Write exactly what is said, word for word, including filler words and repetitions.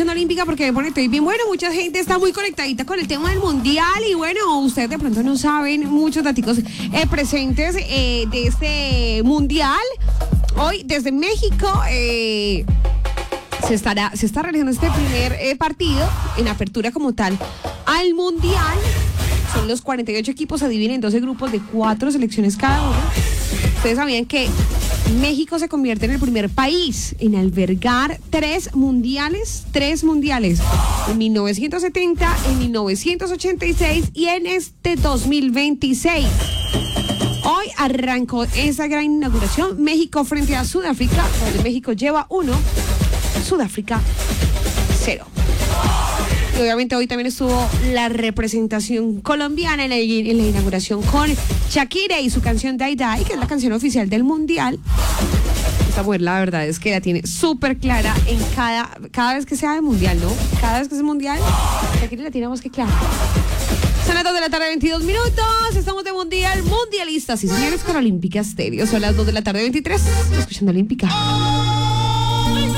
escuchando Olímpica porque me pone estoy bien bueno. Mucha gente está muy conectadita con el tema del mundial y bueno, ustedes de pronto no saben muchos datos eh, presentes eh, de este mundial. Hoy desde México eh, se estará se está realizando este primer eh, partido en apertura como tal al mundial. Son los cuarenta y ocho equipos, se dividen en doce grupos de cuatro selecciones cada uno. Ustedes sabían que México se convierte en el primer país en albergar tres mundiales, tres mundiales, en mil novecientos setenta, en mil novecientos ochenta y seis y en este dos mil veintiséis. Hoy arrancó esa gran inauguración, México frente a Sudáfrica, donde México lleva uno, Sudáfrica cero. Y obviamente hoy también estuvo la representación colombiana en la, en la inauguración con Shakira y su canción Die Die, que es la canción oficial del mundial. Esta mujer la verdad es que la tiene súper clara en cada, cada vez que sea de mundial, ¿no? Cada vez que es mundial, Shakira la tiene más que clara. Son las dos de la tarde, veintidós minutos. Estamos de mundial, mundialistas y señores con Olímpica Stereo. Son las dos de la tarde, veintitrés. Escuchando Olímpica.